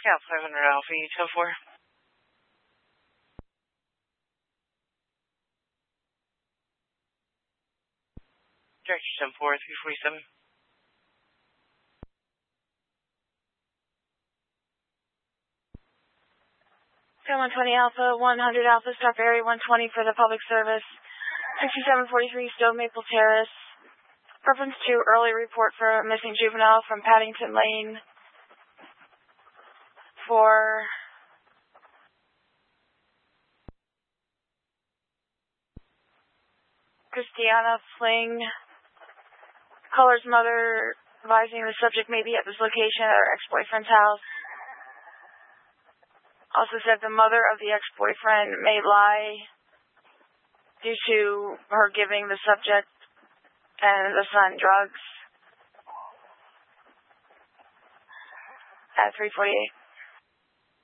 Yeah, 500 Alpha, U-10-4. Director 10-4, 347. 120 Alpha, 100 Alpha, stop area 120 for the public service. 6743 Stone Maple Terrace. Reference to early report for a missing juvenile from Paddington Lane for Christiana Fling. Caller's mother advising the subject may be at this location at her ex-boyfriend's house. Also said the mother of the ex-boyfriend may lie due to her giving the subject and the son drugs at 348.